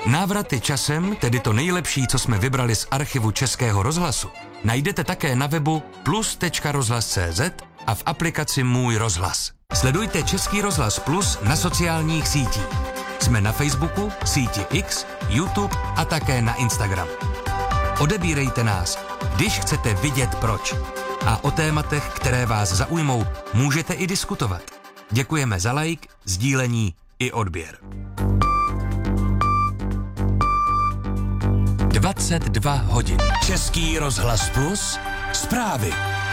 Návraty časem, tedy to nejlepší, co jsme vybrali z archivu Českého rozhlasu, najdete také na webu plus.rozhlas.cz a v aplikaci Můj rozhlas. Sledujte Český rozhlas Plus na sociálních sítích. Jsme na Facebooku, síti X, YouTube a také na Instagram. Odebírejte nás, když chcete vidět proč. A o tématech, které vás zaujmou, můžete i diskutovat. Děkujeme za like, sdílení i odběr. 22 hodin. Český rozhlas Plus. Zprávy.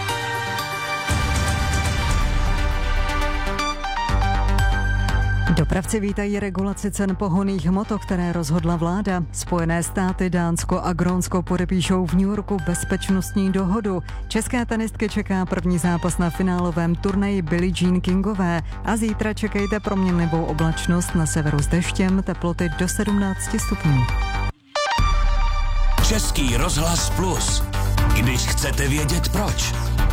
Dopravci vítají regulaci cen pohonných hmot, o které rozhodla vláda. Spojené státy, Dánsko a Grónsko podepíšou v New Yorku bezpečnostní dohodu. České tenistky čeká první zápas na finálovém turnaji Billie Jean Kingové a zítra čekejte proměnlivou oblačnost, na severu s deštěm, teploty do 17 stupňů. Český rozhlas Plus. Když chcete vědět proč.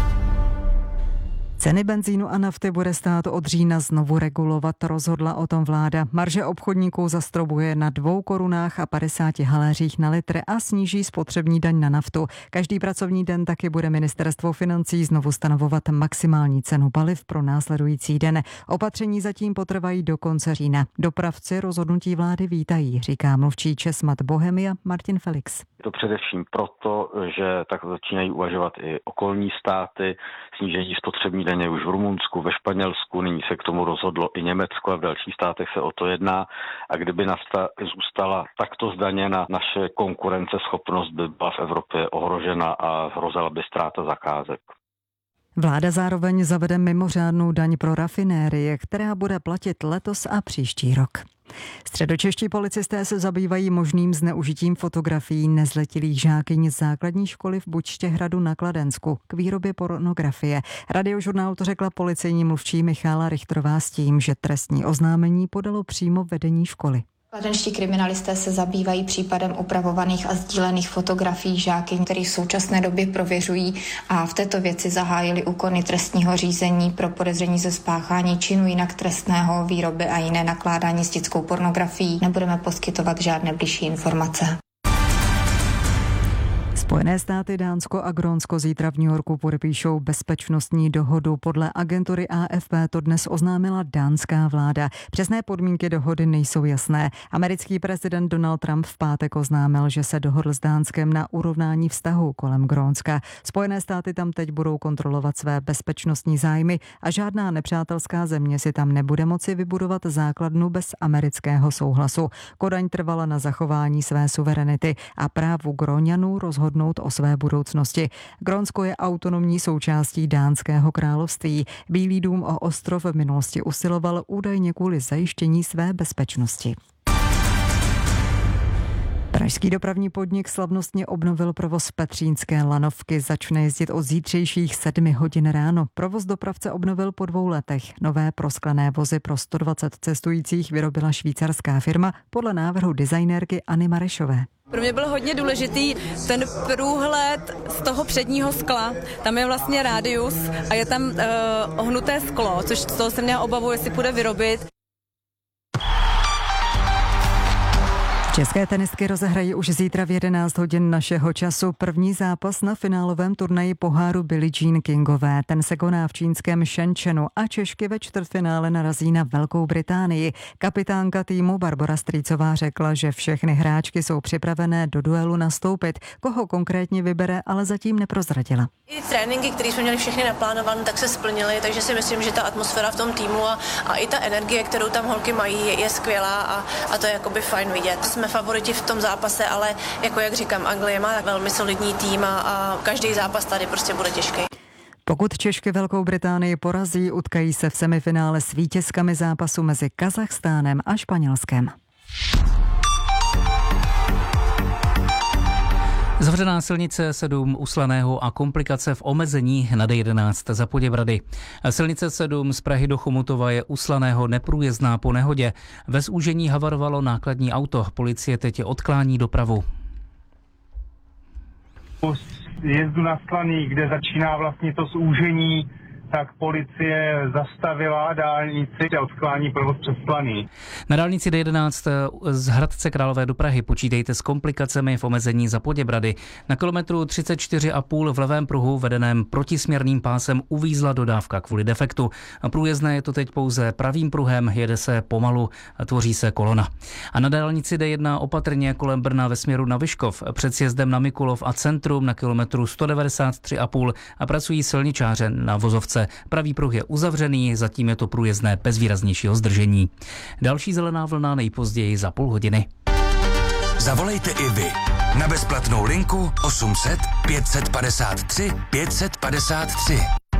Ceny benzínu a nafty bude stát od října znovu regulovat, rozhodla o tom vláda. Marže obchodníků zastropuje na 2 korunách a 50 haléřích na litr a sníží spotřební daň na naftu. Každý pracovní den taky bude ministerstvo financí znovu stanovovat maximální cenu paliv pro následující den. Opatření zatím potrvají do konce října. Dopravci rozhodnutí vlády vítají, říká mluvčí Česmad Bohemia Martin Felix. To především proto, že tak začínají uvažovat i okolní státy, snížení spotřební daně už v Rumunsku, ve Španělsku, nyní se k tomu rozhodlo i Německo a v dalších státech se o to jedná. A kdyby nafta zůstala takto zdaněna, naše konkurenceschopnost by byla v Evropě ohrožena a hrozila by ztráta zakázek. Vláda zároveň zavede mimořádnou daň pro rafinérie, která bude platit letos a příští rok. Středočeští policisté se zabývají možným zneužitím fotografií nezletilých žákyň z základní školy v Bučtěhradu na Kladensku k výrobě pornografie. Radiožurnálu to řekla policejní mluvčí Michála Richterová s tím, že trestní oznámení podalo přímo vedení školy. Kladenští kriminalisté se zabývají případem upravovaných a sdílených fotografií žákyň, které v současné době prověřují a v této věci zahájili úkony trestního řízení pro podezření ze spáchání činu jinak trestného, výroby a jiné nakládání s dětskou pornografií. Nebudeme poskytovat žádné bližší informace. Spojené státy, Dánsko a Grónsko zítra v New Yorku podepíšou bezpečnostní dohodu. Podle agentury AFP to dnes oznámila dánská vláda. Přesné podmínky dohody nejsou jasné. Americký prezident Donald Trump v pátek oznámil, že se dohodl s Dánskem na urovnání vztahu kolem Grónska. Spojené státy tam teď budou kontrolovat své bezpečnostní zájmy a žádná nepřátelská země si tam nebude moci vybudovat základnu bez amerického souhlasu. Kodaň trvala na zachování své suverenity a právu Gróňanů rozhodnout o své budoucnosti. Grónsko je autonomní součástí Dánského království. Bílý dům o ostrov v minulosti usiloval údajně kvůli zajištění své bezpečnosti. Pražský dopravní podnik slavnostně obnovil provoz petřínské lanovky. Začne jezdit od zítřejších 7 hodin ráno. Provoz dopravce obnovil po 2 letech. Nové prosklené vozy pro 120 cestujících vyrobila švýcarská firma podle návrhu designérky Anny Marešové. Pro mě byl hodně důležitý ten průhled z toho předního skla. Tam je vlastně rádius a je tam ohnuté sklo, což z toho jsem měla obavu, jestli půjde vyrobit. České tenistky rozehrají už zítra v 11 hodin našeho času první zápas na finálovém turnaji poháru Billie Jean Kingové. Ten se koná v čínském Shenzhenu a Češky ve čtvrtfinále narazí na Velkou Británii. Kapitánka týmu Barbora Strýcová řekla, že všechny hráčky jsou připravené do duelu nastoupit. Koho konkrétně vybere, ale zatím neprozradila. I tréninky, které jsme měli všechny naplánované, tak se splnily, takže si myslím, že ta atmosféra v tom týmu a i ta energie, kterou tam holky mají, je skvělá a to je jakoby fajn vidět. Jsme favoriti v tom zápase, ale jako jak říkám, Anglie má velmi solidní tým a každý zápas tady prostě bude těžký. Pokud Češky Velkou Británii porazí, utkají se v semifinále s vítězkami zápasu mezi Kazachstánem a Španělskem. Zavřená silnice 7 u Slaného a komplikace v omezení na D11 za Poděbrady. Silnice 7 z Prahy do Chomutova je u Slaného neprůjezdná po nehodě. Ve zúžení havarovalo nákladní auto. Policie teď odklání dopravu. Po jezdu na Slaný, kde začíná vlastně to zúžení, tak policie zastavila dálnici a odklání provoz přes Planý. Na dálnici D11 z Hradce Králové do Prahy počítejte s komplikacemi v omezení za Poděbrady. Na kilometru 34,5 v levém pruhu vedeném protisměrným pásem uvízla dodávka kvůli defektu. Průjezdné je to teď pouze pravým pruhem, jede se pomalu, tvoří se kolona. A na dálnici D1 opatrně kolem Brna ve směru na Vyškov, před sjezdem na Mikulov a centrum na kilometru 193,5 a pracují silničáře na vozovce. Pravý pruh je uzavřený, zatím je to průjezdné bez výraznějšího zdržení. Další zelená vlna nejpozději za půl hodiny. Zavolejte i vy na bezplatnou linku 800 553 553.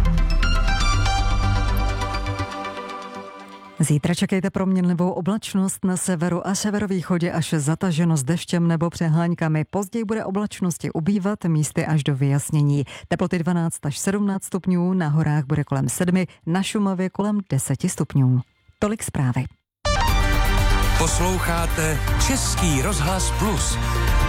Zítra čekejte proměnlivou oblačnost na severu a severovýchodě až zataženo s deštěm nebo přehláňkami. Později bude oblačnosti ubývat, místy až do vyjasnění. Teploty 12 až 17 stupňů, na horách bude kolem 7, na Šumavě kolem 10 stupňů. Tolik zprávy. Posloucháte Český rozhlas Plus.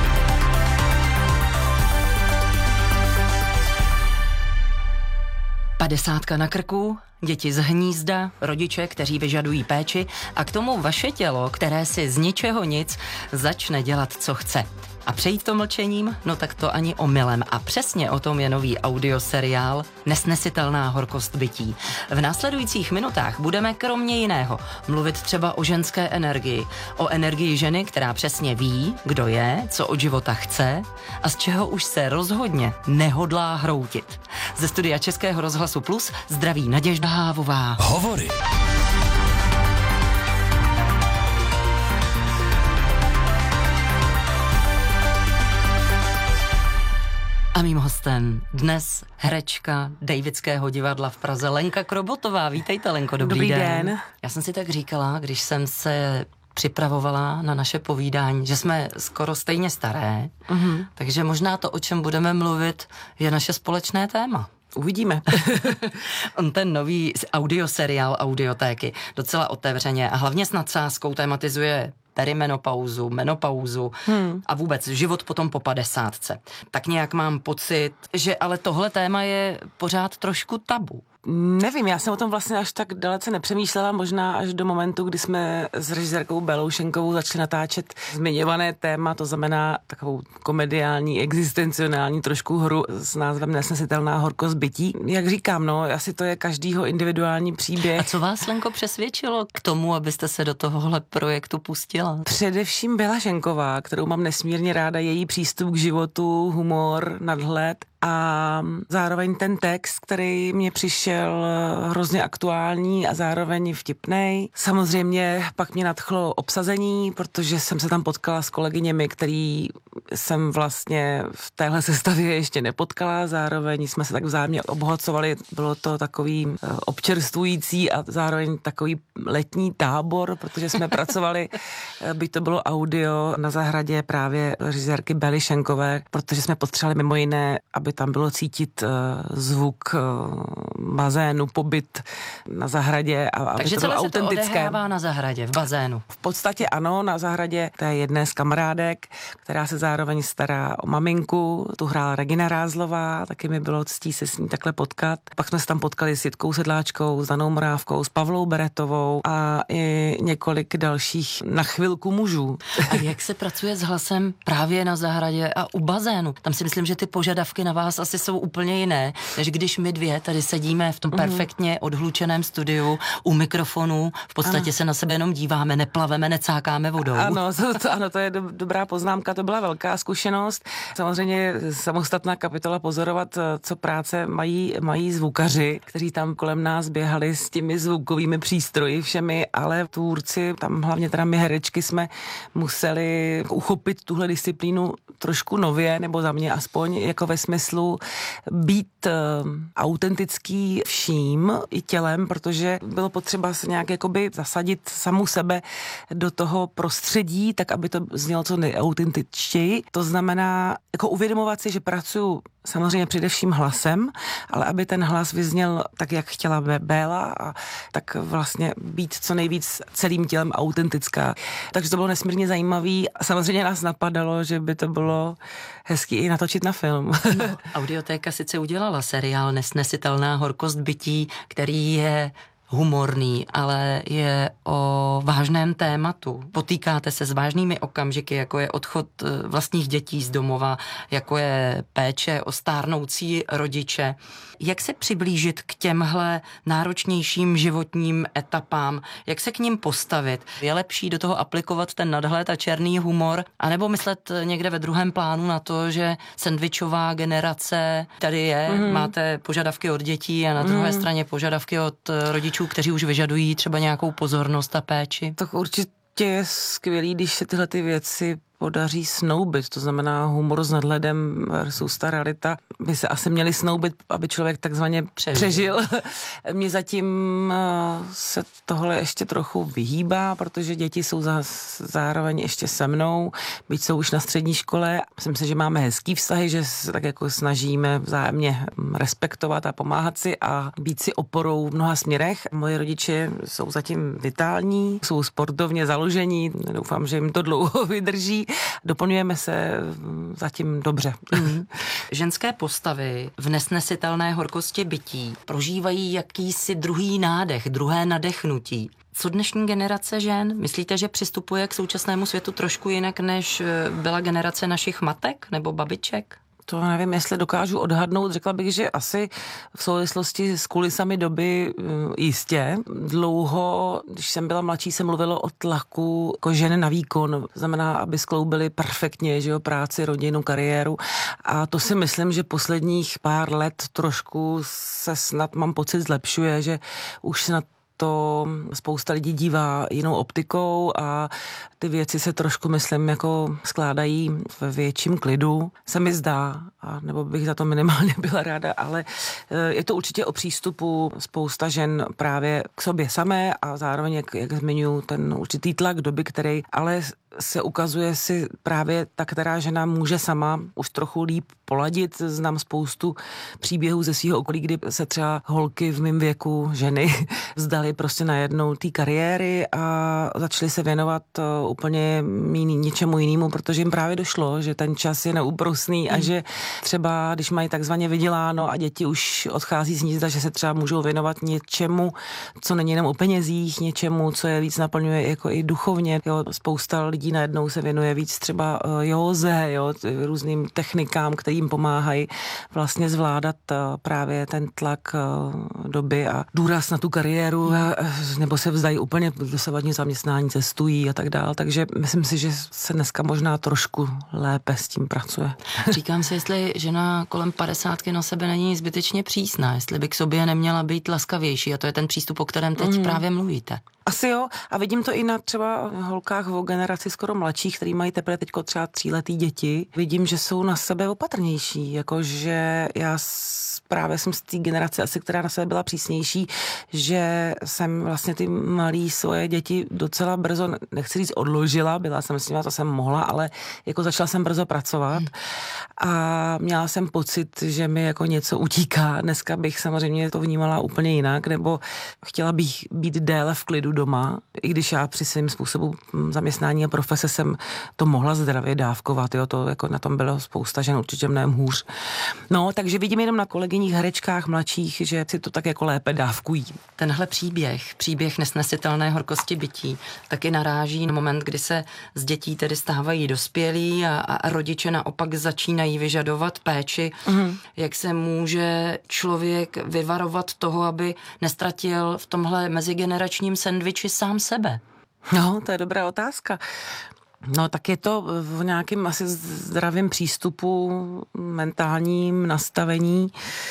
Padesátka na krku, děti z hnízda, rodiče, kteří vyžadují péči a k tomu vaše tělo, které si z ničeho nic začne dělat, co chce. A přejít to mlčením? No tak to ani omylem. A přesně o tom je nový audioseriál Nesnesitelná horkost bytí. V následujících minutách budeme kromě jiného mluvit třeba o ženské energii. O energii ženy, která přesně ví, kdo je, co od života chce a z čeho už se rozhodně nehodlá hroutit. Ze studia Českého rozhlasu Plus zdraví Naděžda Hávová. Hovory. A mým hostem dnes herečka Davidského divadla v Praze Lenka Krobotová. Vítejte, Lenko, dobrý den. Já jsem si tak říkala, když jsem se připravovala na naše povídání, že jsme skoro stejně staré, takže možná to, o čem budeme mluvit, je naše společné téma. Uvidíme. On ten nový audioseriál Audiotéky docela otevřeně a hlavně s nadsázkou tematizuje perimenopauzu, menopauzu a vůbec život potom po 50. Tak nějak mám pocit, že ale tohle téma je pořád trošku tabu. Nevím, já jsem o tom vlastně až tak dalece nepřemýšlela, možná až do momentu, kdy jsme s režisérkou Bélou Schenkovou začali natáčet zmiňované téma, to znamená takovou komediální, existencionální trošku hru s názvem Nesnesitelná horkost bytí. Jak říkám, no, asi to je každýho individuální příběh. A co vás, Lenko, přesvědčilo k tomu, abyste se do tohohle projektu pustila? Především Béla Schenková, kterou mám nesmírně ráda, její přístup k životu, humor, nadhled a zároveň ten text, který mě přišel hrozně aktuální a zároveň vtipnej. Samozřejmě pak mě nadchlo obsazení, protože jsem se tam potkala s kolegyněmi, který jsem vlastně v téhle sestavě ještě nepotkala, zároveň jsme se tak vzájemně obohacovali, bylo to takový občerstvující a zároveň takový letní tábor, protože jsme pracovali, byť to bylo audio na zahradě právě režisérky Bély Schenkové, protože jsme potřebovali mimo jiné, aby tam bylo cítit zvuk bazénu, pobyt na zahradě a takže aby to bylo autentické. Takže celé se to odehrává na zahradě, v bazénu? V podstatě ano, na zahradě té jedné z kamarádek, která se zároveň stará o maminku, tu hrála Regina Rázlová, taky mi bylo ctí se s ní takhle potkat. Pak jsme se tam potkali s Jitkou Sedláčkou, s Danou Morávkou, s Pavlou Beretovou a i několik dalších na chvilku mužů. A jak se pracuje s hlasem právě na zahradě a u bazénu? Tam si myslím, že ty požadavky na vás asi jsou úplně jiné, než když my dvě tady sedíme v tom perfektně odhlučeném studiu u mikrofonu, v podstatě se na sebe jenom díváme, neplaveme, necákáme vodou. Ano, to je dobrá poznámka, to byla velká zkušenost. Samozřejmě samostatná kapitola pozorovat, co práce mají zvukaři, kteří tam kolem nás běhali s těmi zvukovými přístroji všemi, ale tvůrci, tam hlavně teda my herečky jsme museli uchopit tuhle disciplínu trošku nově, nebo za mě aspoň, jako ve smyslu být autentický vším i tělem, protože bylo potřeba se nějak jakoby zasadit samu sebe do toho prostředí, tak aby to znělo co nejautentičtěji chtějí. To znamená jako uvědomovat si, že pracuju samozřejmě především hlasem, ale aby ten hlas vyzněl tak, jak chtěla Béla, a tak vlastně být co nejvíc celým tělem autentická. Takže to bylo nesmírně zajímavý a samozřejmě nás napadalo, že by to bylo hezký i natočit na film. No, Audiotéka sice udělala seriál Nesnesitelná horkost bytí, který je humorný, ale je o vážném tématu. Potýkáte se s vážnými okamžiky, jako je odchod vlastních dětí z domova, jako je péče o stárnoucí rodiče. Jak se přiblížit k těmhle náročnějším životním etapám? Jak se k ním postavit? Je lepší do toho aplikovat ten nadhled a černý humor, anebo myslet někde ve druhém plánu na to, že sendvičová generace tady je, máte požadavky od dětí a na druhé straně požadavky od rodičů, kteří už vyžadují třeba nějakou pozornost a péči? Tak určitě je skvělý, když se tyhle ty věci podaří snoubit, to znamená humor s nadhledem versus ta realita. By se asi měli snoubit, aby člověk takzvaně přežil. Mně zatím se tohle ještě trochu vyhýbá, protože děti jsou zároveň ještě se mnou, byť jsou už na střední škole. Myslím si, že máme hezký vztahy, že se tak jako snažíme vzájemně respektovat a pomáhat si a být si oporou v mnoha směrech. Moji rodiče jsou zatím vitální, jsou sportovně založení, doufám, že jim to dlouho vydrží. Doplňujeme se zatím dobře. Ženské postavy v Nesnesitelné horkosti bytí prožívají jakýsi druhý nádech, druhé nadechnutí. Co dnešní generace žen? Myslíte, že přistupuje k současnému světu trošku jinak, než byla generace našich matek nebo babiček? To nevím, jestli dokážu odhadnout. Řekla bych, že asi v souvislosti s kulisami doby jistě. Dlouho, když jsem byla mladší, se mluvilo o tlaku jako ženy na výkon. Znamená, aby skloubily perfektně, že jo, práci, rodinu, kariéru. A to si myslím, že posledních pár let trošku se snad, mám pocit, zlepšuje, že už se na to spousta lidí dívá jinou optikou a ty věci se trošku, myslím, jako skládají ve větším klidu. Se mi zdá, nebo bych za to minimálně byla ráda, ale je to určitě o přístupu spousta žen právě k sobě samé a zároveň, jak zmiňuji, ten určitý tlak doby, který ale se ukazuje si právě ta, která žena může sama už trochu líp poladit. Znám spoustu příběhů ze svého okolí, kdy se třeba holky v mém věku, ženy, vzdali prostě najednou té kariéry a začaly se věnovat úplně něčemu jinému, protože jim právě došlo, že ten čas je neúprosný a že třeba, když mají takzvaně vyděláno a děti už odchází z hnízda, že se třeba můžou věnovat něčemu, co není jenom o penězích, něčemu, co je víc naplňuje jako i duchovně. Jo, spousta lidí najednou se věnuje víc třeba józe, jo, různým technikám, kterým pomáhají vlastně zvládat právě ten tlak doby a důraz na tu kariéru, nebo se vzdají úplně dosavadní zaměstnání, cestují a tak dál. Takže myslím si, že se dneska možná trošku lépe s tím pracuje. Říkám si, jestli žena kolem 50 na sebe není zbytečně přísná, jestli by k sobě neměla být laskavější, a to je ten přístup, o kterém teď právě mluvíte. Asi jo, a vidím to i na třeba holkách o generaci skoro mladších, který mají teprve teďko třeba 3letý děti. Vidím, že jsou na sebe opatrnější, jakože já právě jsem z té generace asi, která na sebe byla přísnější, že jsem vlastně ty malý svoje děti docela brzo, nechci říct odložila, byla jsem s nimi, to jsem mohla, ale jako začala jsem brzo pracovat a měla jsem pocit, že mi jako něco utíká. Dneska bych samozřejmě to vnímala úplně jinak, nebo chtěla bych být déle v klidu doma, i když já při svém způsobu zaměstnání a profese jsem to mohla zdravě dávkovat, jo, to jako na tom bylo spousta žen určitě mnohem hůř. No, takže vidím jenom na kolegyních herečkách mladších, že si to tak jako lépe dávkují. Tenhle příběh Nesnesitelné horkosti bytí, taky naráží na moment, kdy se z dětí tedy stávají dospělí a rodiče naopak začínají vyžadovat péči. Jak se může člověk vyvarovat toho, aby nestratil v tomhle mezigeneračním sendviči sám sebe? No, to je dobrá otázka. No, tak je to v nějakém asi zdravém přístupu, mentálním nastavení.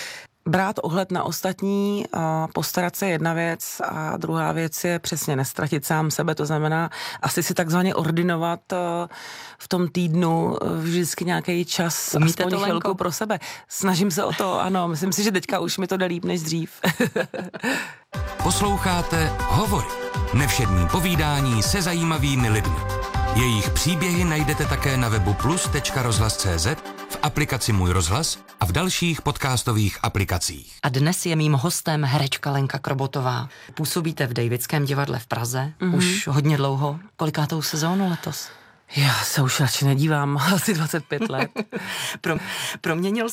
Brát ohled na ostatní a postarat se jedna věc a druhá věc je přesně nestratit sám sebe, to znamená asi si takzvaně ordinovat v tom týdnu vždycky nějaký čas, aspoň chvilku pro sebe. Snažím se o to, ano, myslím si, že teďka už mi to jde líp než dřív. Posloucháte Hovory. Nevšední povídání se zajímavými lidmi. Jejich příběhy najdete také na webu plus.rozhlas.cz, v aplikaci Můj rozhlas a v dalších podcastových aplikacích. A dnes je mým hostem herečka Lenka Krobotová. Působíte v Davidském divadle v Praze už hodně dlouho. Kolikátou sezónu letos? Já se už radši nedívám, asi 25 let. Proměnil